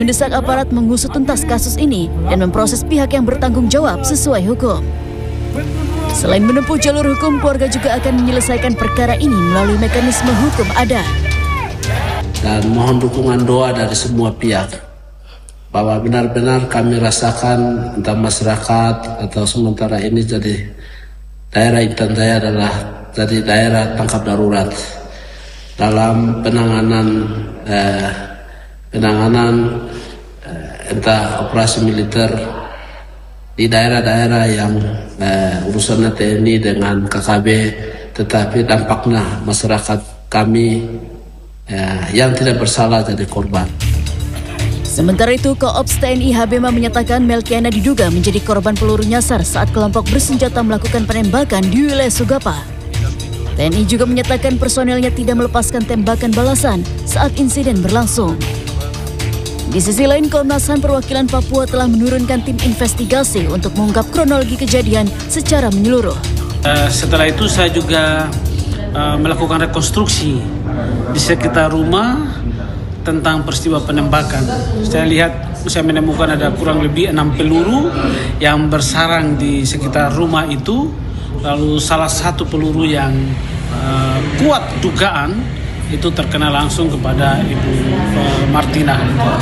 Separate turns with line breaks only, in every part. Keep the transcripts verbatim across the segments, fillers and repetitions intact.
mendesak aparat mengusut tuntas kasus ini dan memproses pihak yang bertanggung jawab sesuai hukum. Selain menempuh jalur hukum, keluarga juga akan menyelesaikan perkara ini melalui mekanisme hukum adat.
Dan mohon dukungan doa dari semua pihak bahwa benar-benar kami rasakan entah masyarakat atau sementara ini jadi daerah Intan Jaya adalah jadi daerah tangkap darurat dalam penanganan eh, penanganan eh, entah operasi militer di daerah-daerah yang eh, urusannya T N I dengan K K B, tetapi dampaknya masyarakat kami eh, yang tidak bersalah jadi korban.
Sementara itu, Koops T N I H B M A menyatakan Melkiana diduga menjadi korban peluru nyasar saat kelompok bersenjata melakukan penembakan di wilayah Sugapa. T N I juga menyatakan personelnya tidak melepaskan tembakan balasan saat insiden berlangsung. Di sisi lain, Komnas H A M perwakilan Papua telah menurunkan tim investigasi untuk mengungkap kronologi kejadian secara menyeluruh.
Uh, setelah itu saya juga uh, melakukan rekonstruksi di sekitar rumah tentang peristiwa penembakan. Saya lihat, saya menemukan ada kurang lebih enam peluru yang bersarang di sekitar rumah itu. Lalu salah satu peluru yang uh, kuat dugaan itu terkena langsung kepada Ibu uh, Martina.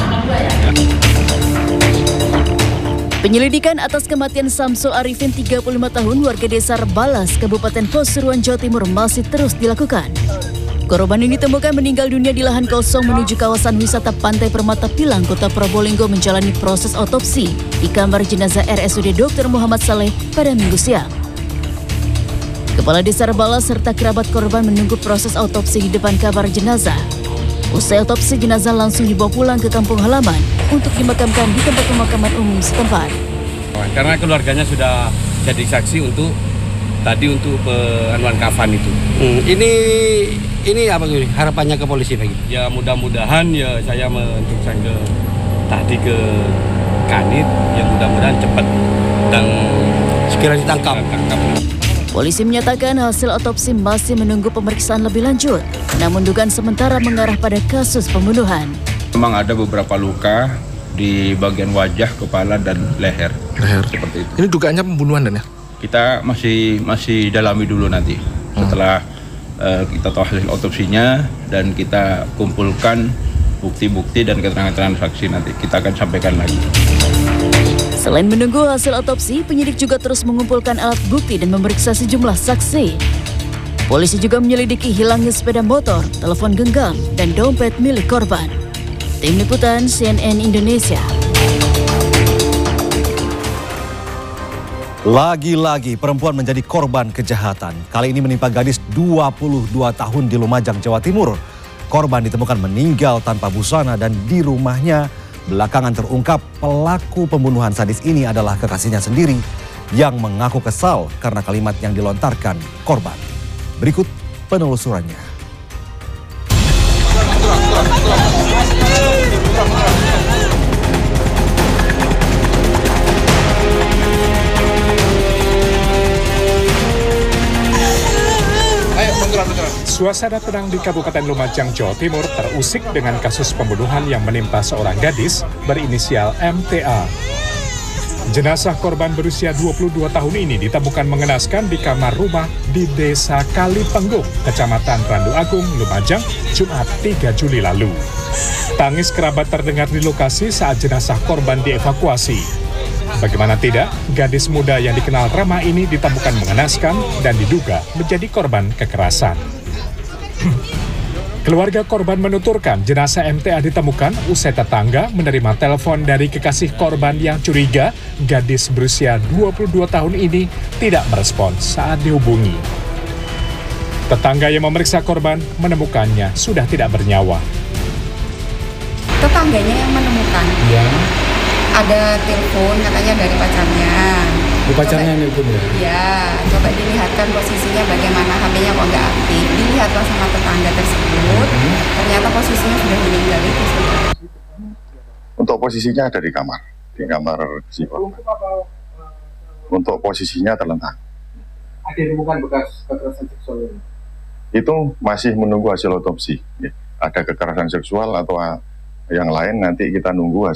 Penyelidikan atas kematian Samsul Arifin, tiga puluh lima tahun, warga desa Rebalas, Kabupaten Pasuruan, Jawa Timur masih terus dilakukan. Korban ini ditemukan meninggal dunia di lahan kosong menuju kawasan wisata Pantai Permata Pilang, Kota Probolinggo menjalani proses otopsi di kamar jenazah R S U D Dokter Muhammad Saleh pada Minggu siang. Kepala Desa Rebalas serta kerabat korban menunggu proses otopsi di depan kamar jenazah. Usai otopsi, jenazah langsung dibawa pulang ke kampung halaman untuk dimakamkan di tempat pemakaman umum setempat.
Karena keluarganya sudah jadi saksi untuk tadi untuk peanuan kafan itu.
Hmm, ini ini apa nih harapannya ke polisi lagi?
Ya mudah-mudahan ya saya menunjukkan ke tadi ke Kanit yang mudah-mudahan cepat dan
segera ditangkap.
Tangkap.
Polisi menyatakan hasil otopsi masih menunggu pemeriksaan lebih lanjut, namun dugaan sementara mengarah pada kasus pembunuhan.
Memang ada beberapa luka di bagian wajah, kepala, dan leher.
Leher.
Seperti itu.
Ini dugaannya pembunuhan dan ya?
Kita masih masih dalami dulu nanti. Setelah hmm. uh, kita tahu hasil otopsinya dan kita kumpulkan bukti-bukti dan keterangan-keterangan saksi, nanti kita akan sampaikan lagi.
Selain menunggu hasil otopsi, penyidik juga terus mengumpulkan alat bukti dan memeriksa sejumlah saksi. Polisi juga menyelidiki hilangnya sepeda motor, telepon genggam, dan dompet milik korban. Tim Liputan C N N Indonesia.
Lagi-lagi perempuan menjadi korban kejahatan. Kali ini menimpa gadis dua puluh dua tahun di Lumajang, Jawa Timur. Korban ditemukan meninggal tanpa busana dan di rumahnya. Belakangan terungkap pelaku pembunuhan sadis ini adalah kekasihnya sendiri yang mengaku kesal karena kalimat yang dilontarkan korban. Berikut penelusurannya.
Suasana tenang di Kabupaten Lumajang, Jawa Timur terusik dengan kasus pembunuhan yang menimpa seorang gadis berinisial M T A. Jenazah korban berusia dua puluh dua tahun ini ditemukan mengenaskan di kamar rumah di Desa Kalipenggung, Kecamatan Randu Agung, Lumajang, Jumat tiga Juli lalu. Tangis kerabat terdengar di lokasi saat jenazah korban dievakuasi. Bagaimana tidak, gadis muda yang dikenal ramah ini ditemukan mengenaskan dan diduga menjadi korban kekerasan. Keluarga korban menuturkan jenazah M T A ditemukan usai tetangga menerima telepon dari kekasih korban yang curiga gadis berusia dua puluh dua tahun ini tidak merespon saat dihubungi. Tetangga yang memeriksa korban menemukannya sudah tidak bernyawa.
Tetangganya yang menemukan.
Ya.
Ada telepon katanya dari pacarnya.
Di pacarnya yang nelpon ya?
Iya, coba dilihatkan posisinya bagaimana, H P-nya kok nggak aktif. Dilihatlah sama tetangga tersebut, hmm. ternyata posisinya sudah meninggal itu.
Untuk posisinya ada di kamar, di kamar si korban. Untuk posisinya terlentang.
Ada ditemukan bekas kekerasan seksual?
Itu masih menunggu hasil otopsi. Ada kekerasan seksual atau yang lain nanti kita nunggu hasil